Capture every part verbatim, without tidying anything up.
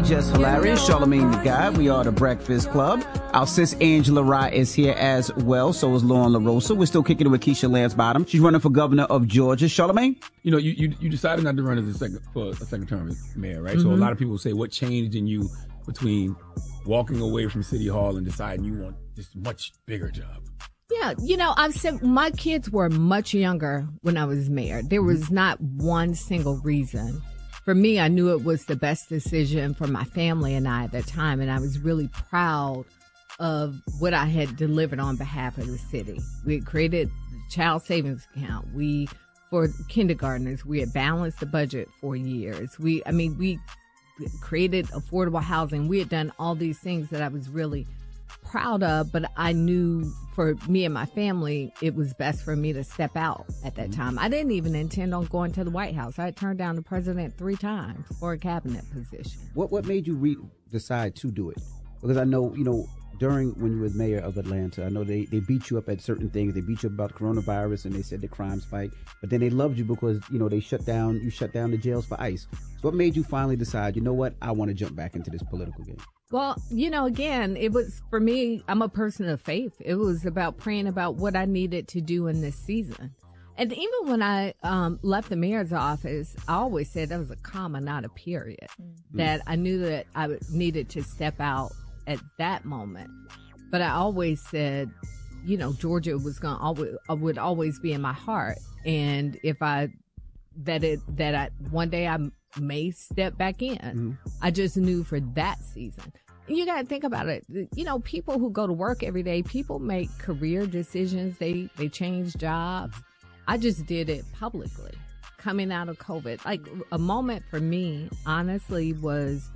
just hilarious. Charlamagne the Guy. We are the Breakfast Club. Our sis Angela Rye is here as well. So is Lauren LaRosa. We're still kicking it with Keisha Lance Bottom. She's running for governor of Georgia. Charlamagne? You know, you, you you decided not to run as a second for a second term as mayor, right? Mm-hmm. So a lot of people say, what changed in you between walking away from City Hall and deciding you want this much bigger job? Yeah, you know, I've said my kids were much younger when I was mayor. There was not one single reason. For me, I knew it was the best decision for my family and I at that time, and I was really proud of what I had delivered on behalf of the city. We had created the child savings account. We, for kindergartners, we had balanced the budget for years. We, I mean, we created affordable housing. We had done all these things that I was really proud of, but I knew for me and my family, it was best for me to step out at that time. I didn't even intend on going to the White House. I had turned down the president three times for a cabinet position. What what made you re- decide to do it? Because I know, you know, during when you were mayor of Atlanta, I know they, they beat you up at certain things. They beat you up about coronavirus and they said the crime spike. But then they loved you because, you know, they shut down, you shut down the jails for ICE. So what made you finally decide, you know what, I want to jump back into this political game? Well, you know, again, it was, for me, I'm a person of faith. It was about praying about what I needed to do in this season. And even when I um, left the mayor's office, I always said that was a comma, not a period. Mm-hmm. That I knew that I needed to step out at that moment. But I always said, you know, Georgia was going to always, would always be in my heart. And if I, that it, that I, one day I may step back in. Mm-hmm. I just knew for that season. You got to think about it. You know, people who go to work every day, people make career decisions. They, they change jobs. I just did it publicly coming out of COVID. Like a moment for me, honestly, was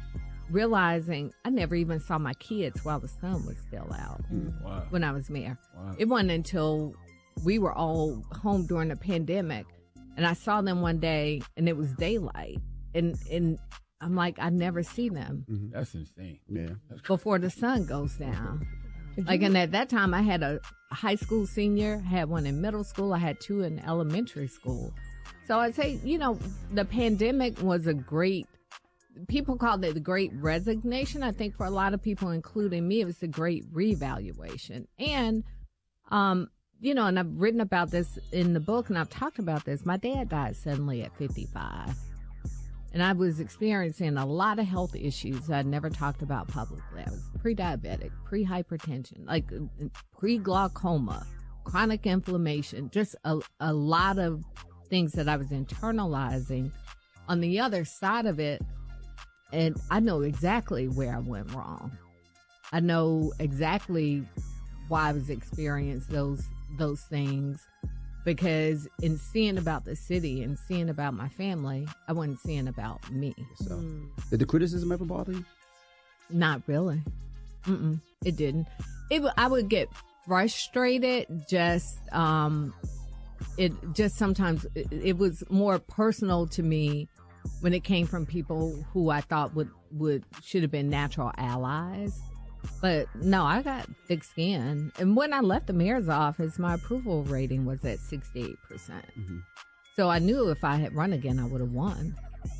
realizing I never even saw my kids while the sun was still out. Mm, wow. When I was mayor. Wow. It wasn't until we were all home during the pandemic and I saw them one day and it was daylight and, and I'm like, I never see them. Mm-hmm. That's insane. Yeah. That's before the sun goes down. Like, and at that time I had a high school senior, had one in middle school. I had two in elementary school. So I'd say, you know, the pandemic was a great, people called it the great resignation. I think for a lot of people, including me, it was the great reevaluation. And, um, you know, and I've written about this in the book and I've talked about this. My dad died suddenly at fifty-five. And I was experiencing a lot of health issues I'd never talked about publicly. I was pre-diabetic, pre-hypertension, like pre-glaucoma, chronic inflammation, just a, a lot of things that I was internalizing. On the other side of it, and I know exactly where I went wrong. I know exactly why I was experiencing those those things, because in seeing about the city and seeing about my family, I wasn't seeing about me. So, mm. Did the criticism ever bother you? Not really. Mm-mm, it didn't. It I would get frustrated. Just um, it just sometimes it, it was more personal to me when it came from people who I thought would would should have been natural allies. But no, I got thick skin. And when I left the mayor's office, my approval rating was at sixty-eight percent. Mm-hmm. So I knew if I had run again, I would have won.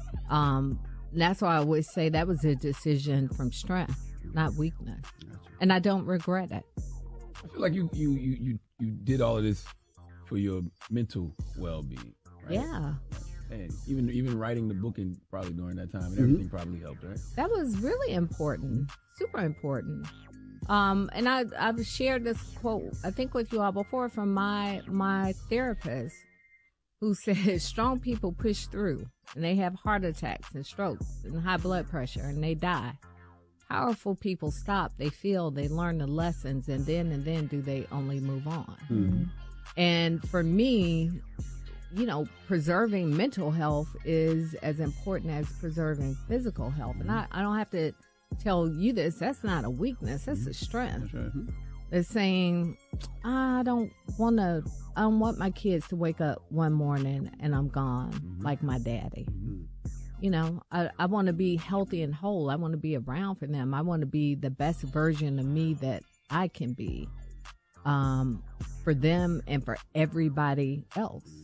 Um, that's why I always say that was a decision from strength, not weakness. Gotcha. And I don't regret it. I feel like you, you, you, you, you did all of this for your mental well-being, right? Yeah. And even even writing the book and probably during that time and everything mm-hmm. probably helped, right? That was really important, super important. Um, and I I've shared this quote I think with you all before from my my therapist, who says strong people push through and they have heart attacks and strokes and high blood pressure and they die. Powerful people stop, they feel, they learn the lessons, and then and then do they only move on. Mm-hmm. And for me, you know, preserving mental health is as important as preserving physical health. And I, I don't have to tell you this. That's not a weakness. That's a strength. That's right. It's saying, I don't want to, I don't want my kids to wake up one morning and I'm gone mm-hmm. like my daddy. Mm-hmm. You know, I, I want to be healthy and whole. I want to be around for them. I want to be the best version of me that I can be um, for them and for everybody else.